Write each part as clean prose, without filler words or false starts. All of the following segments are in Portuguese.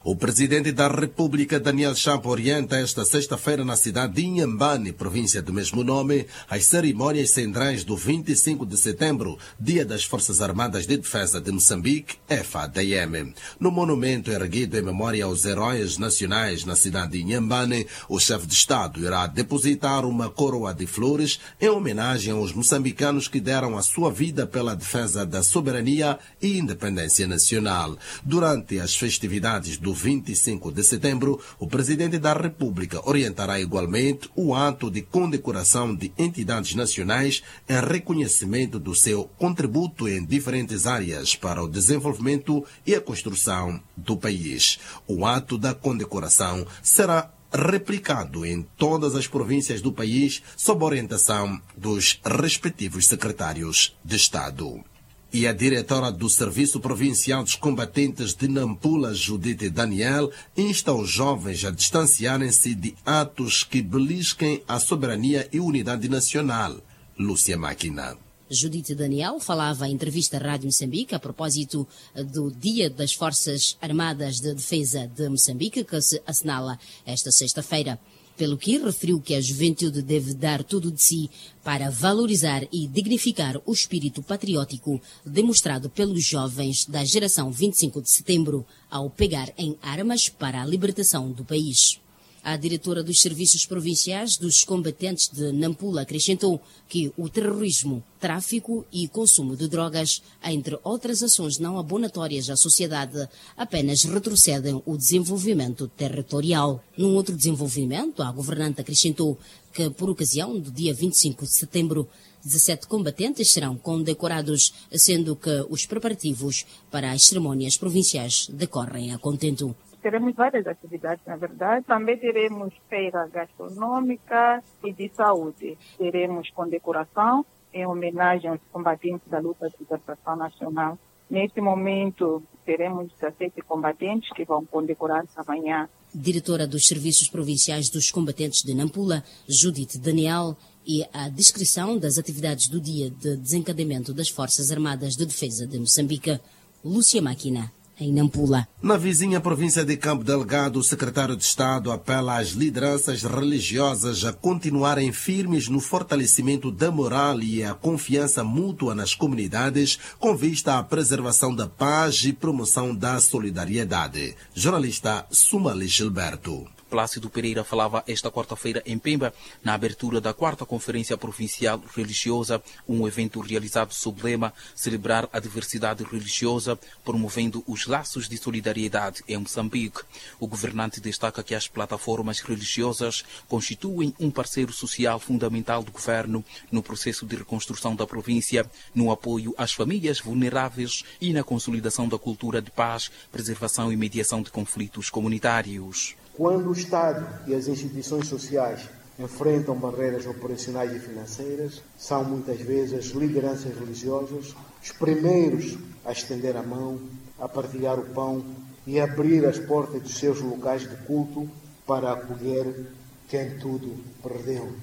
O presidente da República, Daniel Chapo, orienta esta sexta-feira na cidade de Inhambane, província do mesmo nome, as cerimônias centrais do 25 de setembro, Dia das Forças Armadas de Defesa de Moçambique, FADM. No monumento erguido em memória aos heróis nacionais na cidade de Inhambane, o chefe de Estado irá depositar uma coroa de flores em homenagem aos moçambicanos que deram a sua vida pela defesa da soberania e independência nacional. Durante as festividades do 25 de setembro, o presidente da República orientará igualmente o ato de condecoração de entidades nacionais em reconhecimento do seu contributo em diferentes áreas para o desenvolvimento e a construção do país. O ato da condecoração será replicado em todas as províncias do país sob orientação dos respectivos secretários de Estado. E a diretora do Serviço Provincial dos Combatentes de Nampula, Judite Daniel, insta os jovens a distanciarem-se de atos que belisquem a soberania e unidade nacional. Lúcia Máquina. Judite Daniel falava em entrevista à Rádio Moçambique a propósito do Dia das Forças Armadas de Defesa de Moçambique, que se assinala esta sexta-feira. Pelo que referiu que a juventude deve dar tudo de si para valorizar e dignificar o espírito patriótico demonstrado pelos jovens da geração 25 de setembro ao pegar em armas para a libertação do país. A diretora dos Serviços Provinciais dos Combatentes de Nampula acrescentou que o terrorismo, tráfico e consumo de drogas, entre outras ações não abonatórias à sociedade, apenas retrocedem o desenvolvimento territorial. Num outro desenvolvimento, a governante acrescentou que, por ocasião do dia 25 de setembro, 17 combatentes serão condecorados, sendo que os preparativos para as cerimônias provinciais decorrem a contento. Teremos várias atividades, na verdade. Também teremos feira gastronômica e de saúde. Teremos condecoração em homenagem aos combatentes da luta de libertação nacional. Neste momento, teremos 17 combatentes que vão condecorar amanhã. Diretora dos Serviços Provinciais dos Combatentes de Nampula, Judite Daniel, e a descrição das atividades do dia de desencadeamento das Forças Armadas de Defesa de Moçambique, Lúcia Máquina. Em Nampula. Na vizinha província de Cabo Delgado, o secretário de Estado apela às lideranças religiosas a continuarem firmes no fortalecimento da moral e a confiança mútua nas comunidades, com vista à preservação da paz e promoção da solidariedade. Jornalista Sumali Gilberto. Plácido Pereira falava esta quarta-feira em Pemba, na abertura da 4ª Conferência Provincial Religiosa, um evento realizado sob o lema Celebrar a Diversidade Religiosa, promovendo os laços de solidariedade em Moçambique. O governante destaca que as plataformas religiosas constituem um parceiro social fundamental do governo no processo de reconstrução da província, no apoio às famílias vulneráveis e na consolidação da cultura de paz, preservação e mediação de conflitos comunitários. Quando o Estado e as instituições sociais enfrentam barreiras operacionais e financeiras, são muitas vezes as lideranças religiosas os primeiros a estender a mão, a partilhar o pão e a abrir as portas dos seus locais de culto para acolher quem tudo perdeu.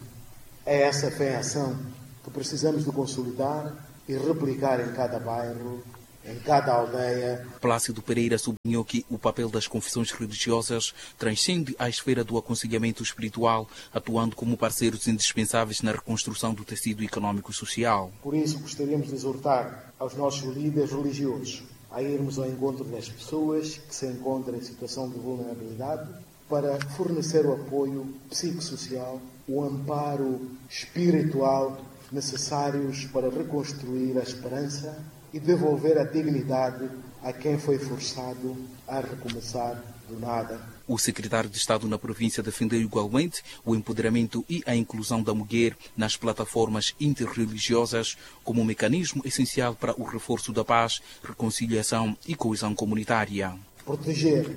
É essa fé em ação que precisamos de consolidar e replicar em cada bairro, em cada aldeia. Plácido Pereira sublinhou que o papel das confissões religiosas transcende a esfera do aconselhamento espiritual, atuando como parceiros indispensáveis na reconstrução do tecido econômico e social. Por isso, gostaríamos de exortar aos nossos líderes religiosos a irmos ao encontro das pessoas que se encontram em situação de vulnerabilidade para fornecer o apoio psicossocial, o amparo espiritual necessários para reconstruir a esperança e devolver a dignidade a quem foi forçado a recomeçar do nada. O secretário de Estado na província defendeu igualmente o empoderamento e a inclusão da mulher nas plataformas interreligiosas como um mecanismo essencial para o reforço da paz, reconciliação e coesão comunitária. Proteger,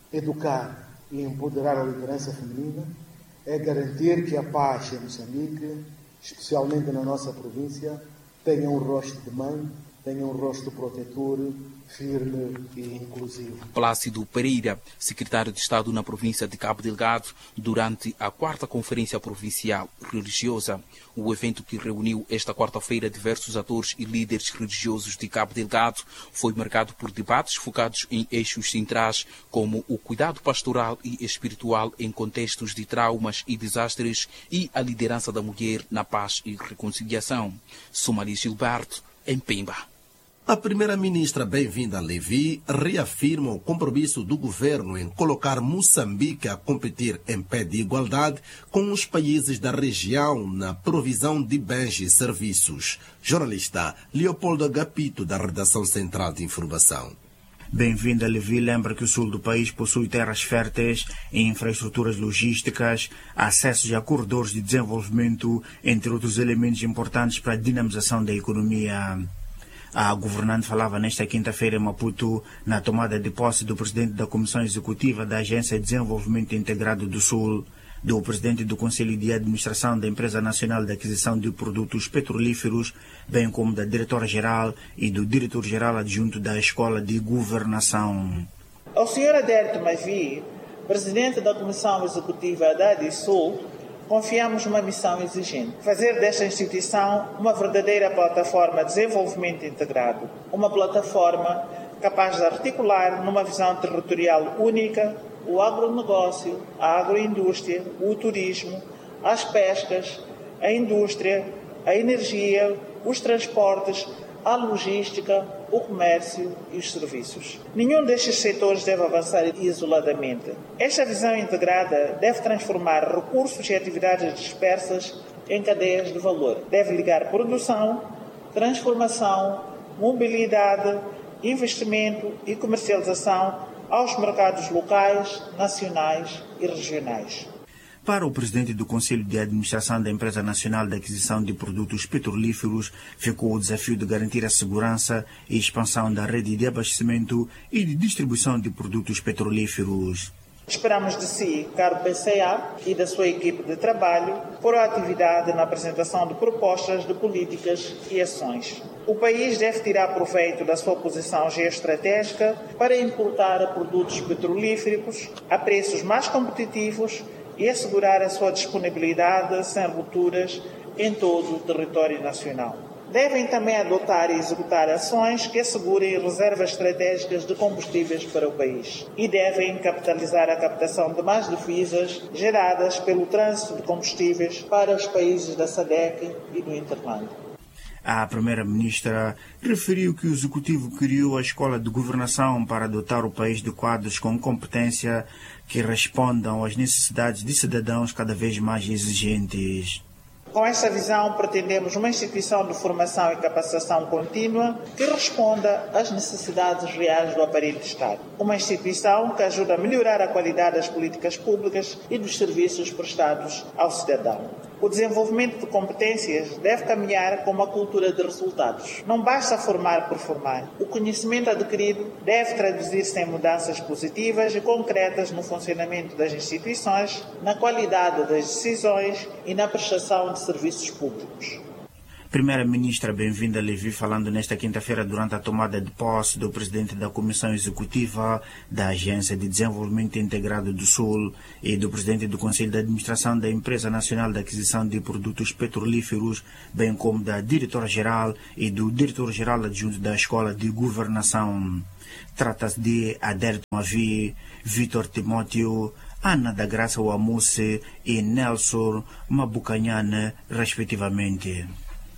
educar e empoderar a liderança feminina é garantir que a paz em Moçambique, especialmente na nossa província, tenha um rosto de mãe tenha um rosto protetor, firme e inclusivo. Plácido Pereira, secretário de Estado na província de Cabo Delgado, durante a 4ª Conferência Provincial Religiosa. O evento, que reuniu esta quarta-feira diversos atores e líderes religiosos de Cabo Delgado, foi marcado por debates focados em eixos centrais como o cuidado pastoral e espiritual em contextos de traumas e desastres e a liderança da mulher na paz e reconciliação. Somali Gilberto, em Pemba. A primeira-ministra Bem-vinda Levi reafirma o compromisso do governo em colocar Moçambique a competir em pé de igualdade com os países da região na provisão de bens e serviços. Jornalista Leopoldo Agapito, da Redação Central de Informação. Bem-vinda Levi lembra que o sul do país possui terras férteis e infraestruturas logísticas, acessos a corredores de desenvolvimento, entre outros elementos importantes para a dinamização da economia. A governante falava nesta quinta-feira em Maputo, na tomada de posse do presidente da Comissão Executiva da Agência de Desenvolvimento Integrado do Sul, do presidente do Conselho de Administração da Empresa Nacional de Aquisição de Produtos Petrolíferos, bem como da diretora-geral e do diretor-geral adjunto da Escola de Governação. Ao Sr. Adérito Mavi, presidente da Comissão Executiva da ADISUL, confiamos uma missão exigente: fazer desta instituição uma verdadeira plataforma de desenvolvimento integrado, uma plataforma capaz de articular numa visão territorial única o agronegócio, a agroindústria, o turismo, as pescas, a indústria, a energia, os transportes, a logística, o comércio e os serviços. Nenhum destes setores deve avançar isoladamente. Esta visão integrada deve transformar recursos e atividades dispersas em cadeias de valor. Deve ligar produção, transformação, mobilidade, investimento e comercialização aos mercados locais, nacionais e regionais. Para o presidente do Conselho de Administração da Empresa Nacional de Aquisição de Produtos Petrolíferos, ficou o desafio de garantir a segurança e expansão da rede de abastecimento e de distribuição de produtos petrolíferos. Esperamos de si, caro PCA, e da sua equipe de trabalho, proatividade na apresentação de propostas de políticas e ações. O país deve tirar proveito da sua posição geoestratégica para importar produtos petrolíferos a preços mais competitivos e assegurar a sua disponibilidade sem rupturas em todo o território nacional. Devem também adotar e executar ações que assegurem reservas estratégicas de combustíveis para o país e devem capitalizar a captação de mais divisas geradas pelo trânsito de combustíveis para os países da SADC e do Interlândia. A primeira-ministra referiu que o Executivo criou a Escola de Governação para dotar o país de quadros com competência que respondam às necessidades de cidadãos cada vez mais exigentes. Com esta visão, pretendemos uma instituição de formação e capacitação contínua que responda às necessidades reais do aparelho de Estado. Uma instituição que ajuda a melhorar a qualidade das políticas públicas e dos serviços prestados ao cidadão. O desenvolvimento de competências deve caminhar com uma cultura de resultados. Não basta formar por formar. O conhecimento adquirido deve traduzir-se em mudanças positivas e concretas no funcionamento das instituições, na qualidade das decisões e na prestação de serviços públicos. Primeira-ministra Bem-vinda Levi falando nesta quinta-feira durante a tomada de posse do presidente da Comissão Executiva da Agência de Desenvolvimento Integrado do Sul e do presidente do Conselho de Administração da Empresa Nacional de Aquisição de Produtos Petrolíferos, bem como da diretora-geral e do diretor-geral adjunto da Escola de Governação. Trata-se de Adérito Mavi, Vitor Timóteo, Ana da Graça Wamusse e Nelson Mabucanhane, respectivamente.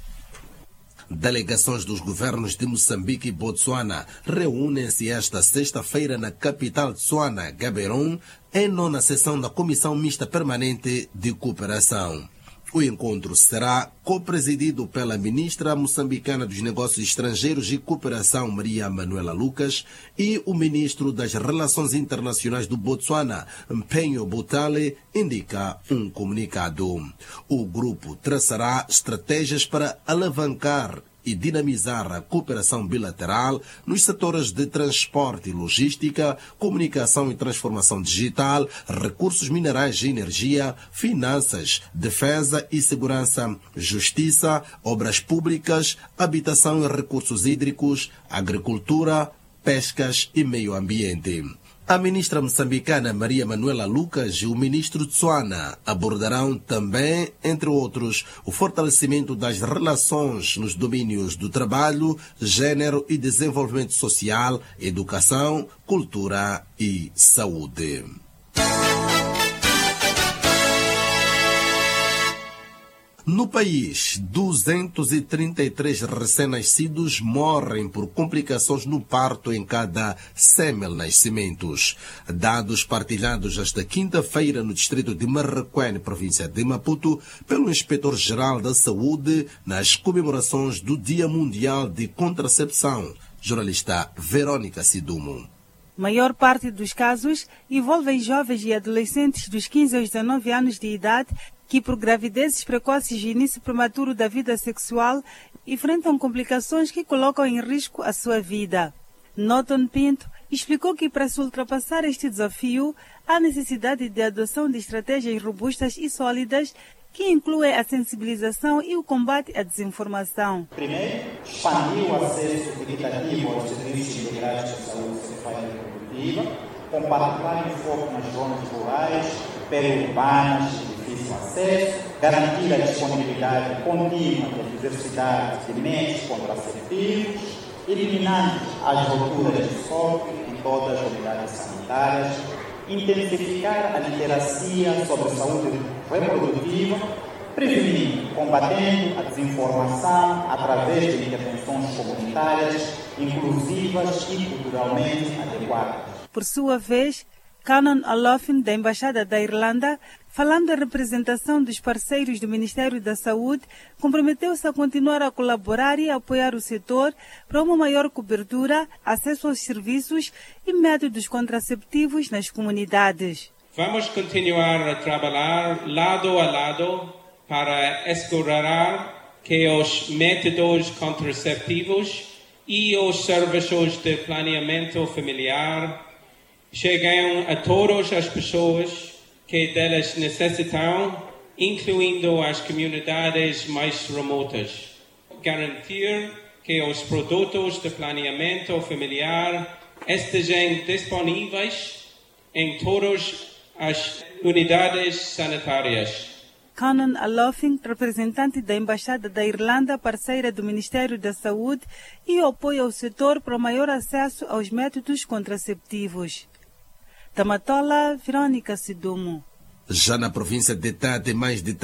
Delegações dos governos de Moçambique e Botsuana reúnem-se esta sexta-feira na capital de Tswana, Gaborone, em 9ª sessão da Comissão Mista Permanente de Cooperação. O encontro será co-presidido pela ministra moçambicana dos Negócios Estrangeiros e Cooperação, Maria Manuela Lucas, e o ministro das Relações Internacionais do Botsuana, Mpenyo Botale, indica um comunicado. O grupo traçará estratégias para alavancar e dinamizar a cooperação bilateral nos setores de transporte e logística, comunicação e transformação digital, recursos minerais e energia, finanças, defesa e segurança, justiça, obras públicas, habitação e recursos hídricos, agricultura, pescas e meio ambiente. A ministra moçambicana Maria Manuela Lucas e o ministro Tsuana abordarão também, entre outros, o fortalecimento das relações nos domínios do trabalho, gênero e desenvolvimento social, educação, cultura e saúde. No país, 233 recém-nascidos morrem por complicações no parto em cada 100.000 nascimentos. Dados partilhados esta quinta-feira no distrito de Marraquém, província de Maputo, pelo Inspetor-Geral da Saúde, nas comemorações do Dia Mundial de Contracepção. Jornalista Verônica Sidumo. Maior parte dos casos envolvem jovens e adolescentes dos 15 aos 19 anos de idade que, por gravidezes precoces e início prematuro da vida sexual, enfrentam complicações que colocam em risco a sua vida. Norton Pinto explicou que, para se ultrapassar este desafio, há necessidade de adoção de estratégias robustas e sólidas que incluem a sensibilização e o combate à desinformação. Primeiro, expandir o acesso equitativo aos serviços integrados de saúde sexual e reprodutiva, com particular enfoque nas zonas rurais, periurbanas, de difícil acesso, garantir a disponibilidade contínua da diversidade de meios contraceptivos, eliminando as rupturas de estoque em todas as unidades sanitárias, intensificar a literacia sobre saúde reprodutiva, prevenindo, combatendo a desinformação através de intervenções comunitárias, inclusivas e culturalmente adequadas. Por sua vez, Canon Olofin, da Embaixada da Irlanda, falando em representação dos parceiros do Ministério da Saúde, comprometeu-se a continuar a colaborar e a apoiar o setor para uma maior cobertura, acesso aos serviços e métodos contraceptivos nas comunidades. Vamos continuar a trabalhar lado a lado para assegurar que os métodos contraceptivos e os serviços de planeamento familiar chegam a todas as pessoas que delas necessitam, incluindo as comunidades mais remotas. Garantir que os produtos de planeamento familiar estejam disponíveis em todas as unidades sanitárias. Canon Olofin, representante da Embaixada da Irlanda, parceira do Ministério da Saúde, e apoia o setor para o maior acesso aos métodos contraceptivos. Tamatola, Verônica Sidumo. Já na província de Tete, mais de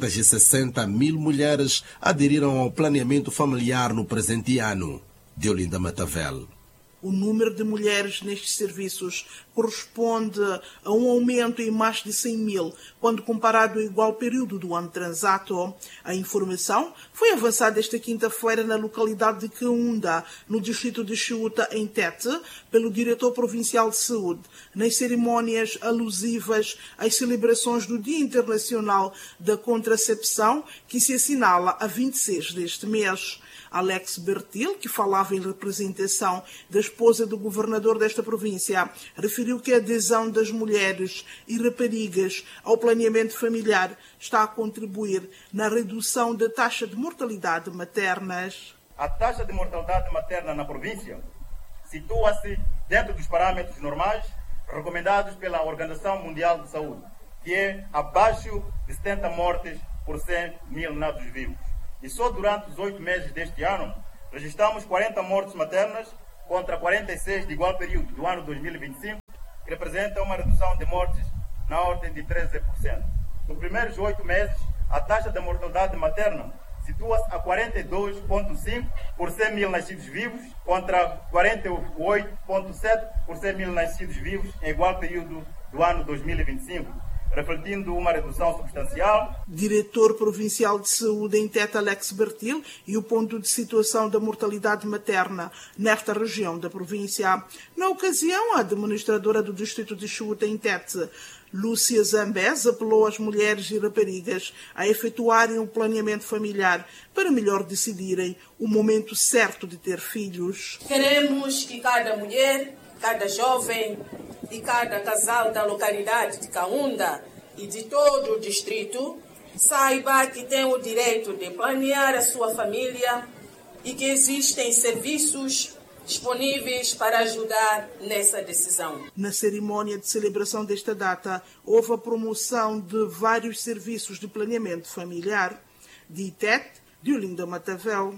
360.000 mulheres aderiram ao planeamento familiar no presente ano. Deolinda Matavel. O número de mulheres nestes serviços corresponde a um aumento em mais de 100.000, quando comparado ao igual período do ano transato. A informação foi avançada esta quinta-feira na localidade de Caunda, no distrito de Xuta, em Tete, pelo diretor provincial de saúde, nas cerimónias alusivas às celebrações do Dia Internacional da Contracepção, que se assinala a 26 deste mês. Alex Bertil, que falava em representação da esposa do governador desta província, referiu que a adesão das mulheres e raparigas ao planeamento familiar está a contribuir na redução da taxa de mortalidade maternas. A taxa de mortalidade materna na província situa-se dentro dos parâmetros normais recomendados pela Organização Mundial de Saúde, que é abaixo de 70 mortes por 100.000 natos vivos. E só durante os 8 meses deste ano, registramos 40 mortes maternas contra 46 de igual período do ano 2025, que representa uma redução de mortes na ordem de 13%. Nos primeiros 8 meses, a taxa de mortalidade materna situa-se a 42,5 por 100.000 nascidos vivos, contra 48,7 por 100.000 nascidos vivos em igual período do ano 2025. refletindo uma redução substancial. Diretor Provincial de Saúde em Tete, Alex Bertil, e o ponto de situação da mortalidade materna nesta região da província. Na ocasião, a administradora do Distrito de Xuta em Tete, Lúcia Zambés, apelou às mulheres e raparigas a efetuarem o planeamento familiar para melhor decidirem o momento certo de ter filhos. Queremos que cada mulher, cada jovem e cada casal da localidade de Kaunda e de todo o distrito saiba que tem o direito de planear a sua família e que existem serviços disponíveis para ajudar nessa decisão. Na cerimónia de celebração desta data, houve a promoção de vários serviços de planeamento familiar. De Itete, de Olinda Matavel.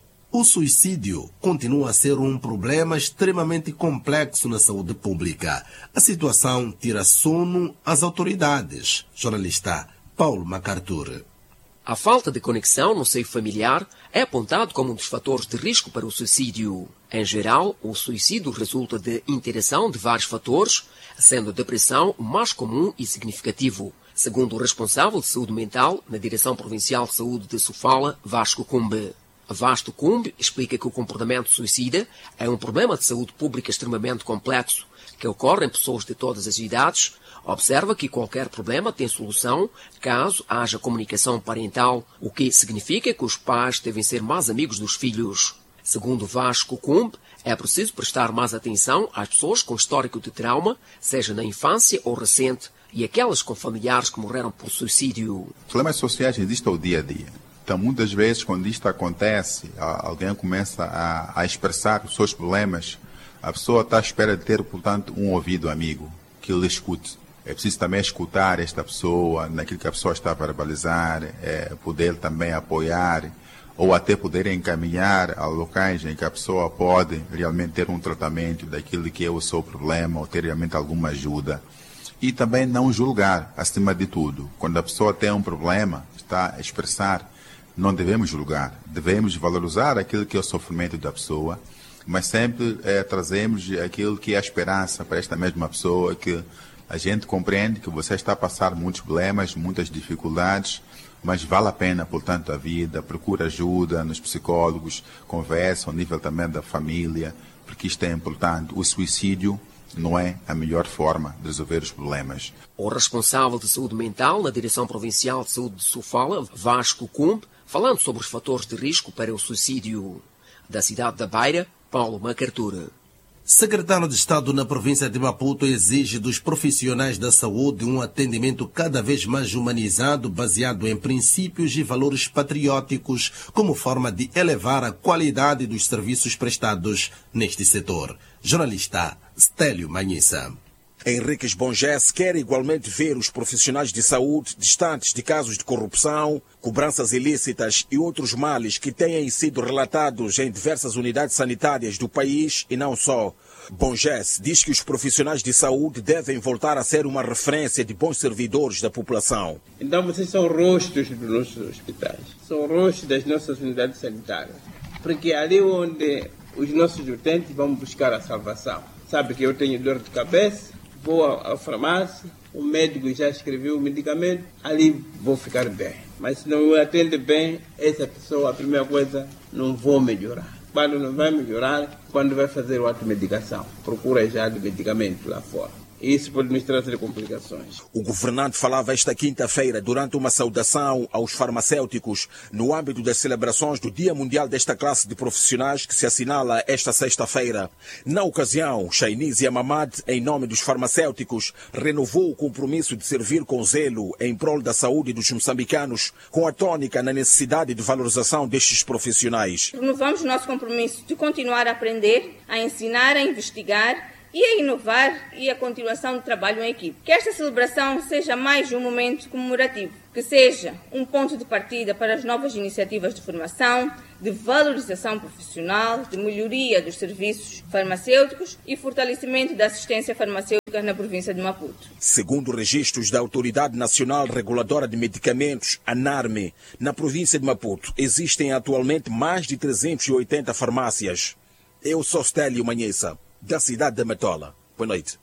O suicídio continua a ser um problema extremamente complexo na saúde pública. A situação tira sono às autoridades. Jornalista Paulo MacArthur. A falta de conexão no seio familiar é apontado como um dos fatores de risco para o suicídio. Em geral, o suicídio resulta de interação de vários fatores, sendo a depressão o mais comum e significativo, segundo o responsável de saúde mental na Direção Provincial de Saúde de Sofala, Vasco Cumbe. Vasco Cumbe explica que o comportamento suicida é um problema de saúde pública extremamente complexo, que ocorre em pessoas de todas as idades. Observa que qualquer problema tem solução caso haja comunicação parental, o que significa que os pais devem ser mais amigos dos filhos. Segundo Vasco Cumbe, é preciso prestar mais atenção às pessoas com histórico de trauma, seja na infância ou recente, e aquelas com familiares que morreram por suicídio. Problemas sociais existem ao dia a dia. Então, muitas vezes, quando isto acontece, alguém começa a expressar os seus problemas, a pessoa está à espera de ter, portanto, um ouvido amigo que lhe escute. É preciso também escutar esta pessoa, naquilo que a pessoa está a verbalizar, poder também apoiar, ou até poder encaminhar a locais em que a pessoa pode realmente ter um tratamento daquilo que é o seu problema, ou ter realmente alguma ajuda. E também não julgar, acima de tudo. Quando a pessoa tem um problema, está a expressar, não devemos julgar, devemos valorizar aquilo que é o sofrimento da pessoa, mas sempre trazemos aquilo que é a esperança para esta mesma pessoa, que a gente compreende que você está a passar muitos problemas, muitas dificuldades, mas vale a pena, portanto, a vida, procura ajuda nos psicólogos, conversa ao nível também da família, porque isto é importante. O suicídio não é a melhor forma de resolver os problemas. O responsável de saúde mental na Direção Provincial de Saúde de Sofala, Vasco Cumbe, falando sobre os fatores de risco para o suicídio. Da cidade da Beira, Paulo MacArthur. Secretário de Estado na província de Maputo exige dos profissionais da saúde um atendimento cada vez mais humanizado, baseado em princípios e valores patrióticos, como forma de elevar a qualidade dos serviços prestados neste setor. Jornalista Stélio Manhissa. Henriques Bonges quer igualmente ver os profissionais de saúde distantes de casos de corrupção, cobranças ilícitas e outros males que têm sido relatados em diversas unidades sanitárias do país e não só. Bonges diz que os profissionais de saúde devem voltar a ser uma referência de bons servidores da população. Então vocês são rostos dos nossos hospitais, são rostos das nossas unidades sanitárias, porque é ali onde os nossos utentes vão buscar a salvação. Sabe que eu tenho dor de cabeça, vou à farmácia, o médico já escreveu o medicamento, ali vou ficar bem. Mas se não me atende bem, essa pessoa, a primeira coisa, não vou melhorar. Quando não vai melhorar, quando vai fazer a automedicação, procura já de medicamento lá fora. Isso pode nos trazer complicações. O governante falava esta quinta-feira durante uma saudação aos farmacêuticos no âmbito das celebrações do Dia Mundial desta classe de profissionais que se assinala esta sexta-feira. Na ocasião, Chainiz Yamamad, em nome dos farmacêuticos, renovou o compromisso de servir com zelo em prol da saúde dos moçambicanos, com a tônica na necessidade de valorização destes profissionais. Renovamos o nosso compromisso de continuar a aprender, a ensinar, a investigar e a inovar e a continuação do trabalho em equipe. Que esta celebração seja mais um momento comemorativo, que seja um ponto de partida para as novas iniciativas de formação, de valorização profissional, de melhoria dos serviços farmacêuticos e fortalecimento da assistência farmacêutica na província de Maputo. Segundo registros da Autoridade Nacional Reguladora de Medicamentos, ANARME, na província de Maputo existem atualmente mais de 380 farmácias. Eu sou Stélio Manhissa, da cidade de Matola. Boa noite.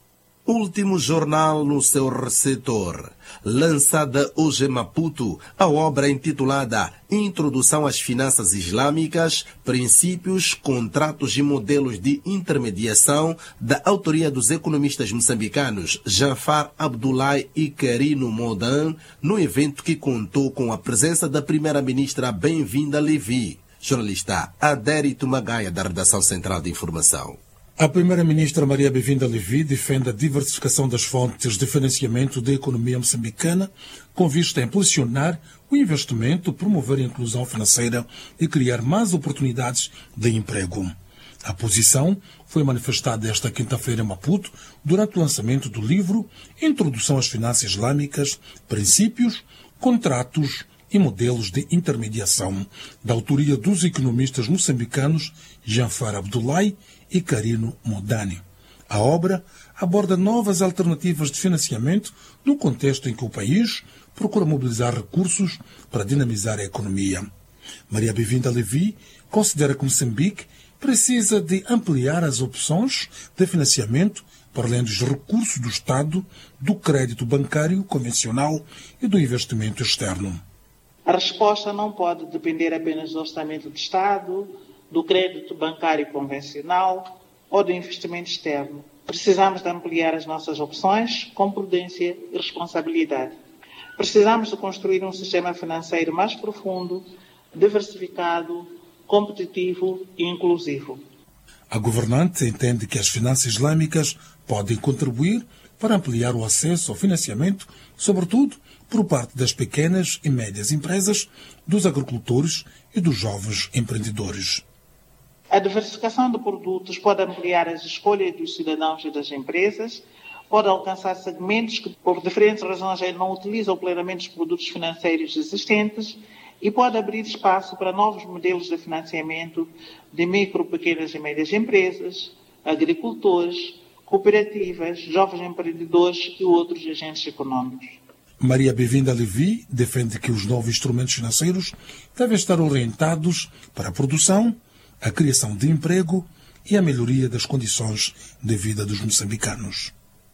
Último jornal no seu receptor. Lançada hoje em Maputo, a obra intitulada Introdução às Finanças Islâmicas, Princípios, Contratos e Modelos de Intermediação, da autoria dos economistas moçambicanos Janfar Abdullahi e Carino Modan, no evento que contou com a presença da primeira-ministra Bem-vinda Levi. Jornalista Adérito Magaia, da Redação Central de Informação. A primeira-ministra Maria Bem-vinda Levi defende a diversificação das fontes de financiamento da economia moçambicana com vista a impulsionar o investimento, promover a inclusão financeira e criar mais oportunidades de emprego. A posição foi manifestada esta quinta-feira em Maputo durante o lançamento do livro Introdução às Finanças Islâmicas, Princípios, Contratos e Modelos de Intermediação, da autoria dos economistas moçambicanos Janfar Abdullahi e Carino Modani. A obra aborda novas alternativas de financiamento no contexto em que o país procura mobilizar recursos para dinamizar a economia. Maria Bem-vinda Levi considera que Moçambique precisa de ampliar as opções de financiamento para além dos recursos do Estado, do crédito bancário convencional e do investimento externo. A resposta não pode depender apenas do orçamento do Estado, do crédito bancário convencional ou do investimento externo. Precisamos de ampliar as nossas opções com prudência e responsabilidade. Precisamos de construir um sistema financeiro mais profundo, diversificado, competitivo e inclusivo. A governante entende que as finanças islâmicas podem contribuir para ampliar o acesso ao financiamento, sobretudo por parte das pequenas e médias empresas, dos agricultores e dos jovens empreendedores. A diversificação de produtos pode ampliar as escolhas dos cidadãos e das empresas, pode alcançar segmentos que, por diferentes razões, não utilizam plenamente os produtos financeiros existentes e pode abrir espaço para novos modelos de financiamento de micro, pequenas e médias empresas, agricultores, cooperativas, jovens empreendedores e outros agentes econômicos. Maria Bem-vinda Levi defende que os novos instrumentos financeiros devem estar orientados para a produção, a criação de emprego e a melhoria das condições de vida dos moçambicanos.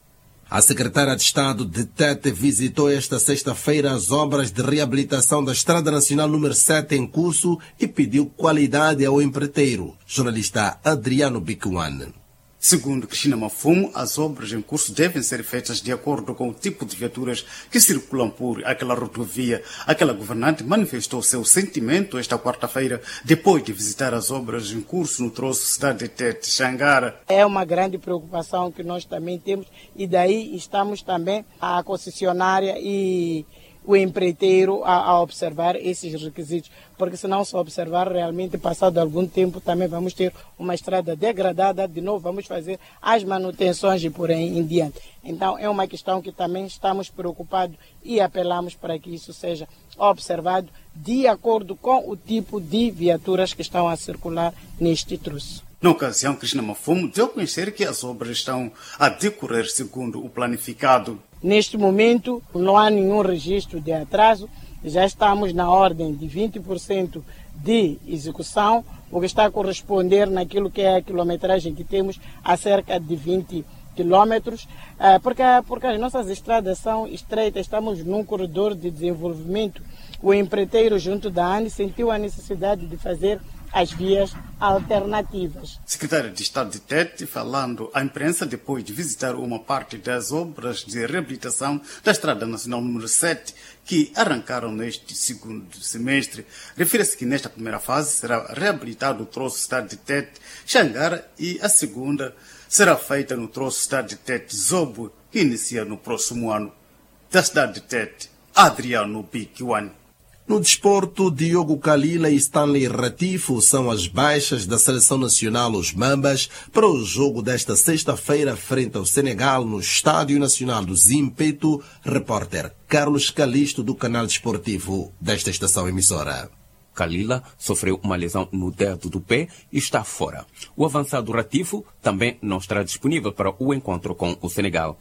A secretária de Estado de Tete visitou esta sexta-feira as obras de reabilitação da Estrada Nacional número 7 em curso e pediu qualidade ao empreiteiro. Jornalista Adriano Bicuan. Segundo Cristina Mafumo, as obras em curso devem ser feitas de acordo com o tipo de viaturas que circulam por aquela rodovia. Aquela governante manifestou seu sentimento esta quarta-feira, depois de visitar as obras em curso no troço Cidade de Tete, Xangara. É uma grande preocupação que nós também temos e daí estamos também a concessionária e o empreiteiro a observar esses requisitos, porque se não se observar realmente, passado algum tempo, também vamos ter uma estrada degradada, de novo vamos fazer as manutenções e por aí em diante. Então é uma questão que também estamos preocupados e apelamos para que isso seja observado de acordo com o tipo de viaturas que estão a circular neste troço. Na ocasião, Cristina Mafumo deu a conhecer que as obras estão a decorrer segundo o planificado. Neste momento, não há nenhum registro de atraso, já estamos na ordem de 20% de execução, o que está a corresponder naquilo que é a quilometragem que temos a cerca de 20 quilômetros, porque as nossas estradas são estreitas, estamos num corredor de desenvolvimento. O empreiteiro junto da ANE sentiu a necessidade de fazer as vias alternativas. Secretário de Estado de Tete, falando à imprensa depois de visitar uma parte das obras de reabilitação da Estrada Nacional número 7, que arrancaram neste segundo semestre, refere-se que nesta primeira fase será reabilitado o troço Cidade de Tete, Xangara, e a segunda será feita no troço Cidade de Tete, Zobo, que inicia no próximo ano. Da Cidade de Tete, Adriano Bicuan. No desporto, Diogo Kalila e Stanley Ratifo são as baixas da Seleção Nacional Os Mambas para o jogo desta sexta-feira frente ao Senegal no Estádio Nacional do Zimpeto. Repórter Carlos Calisto do canal desportivo desta estação emissora. Kalila sofreu uma lesão no dedo do pé e está fora. O avançado Ratifo também não estará disponível para o encontro com o Senegal.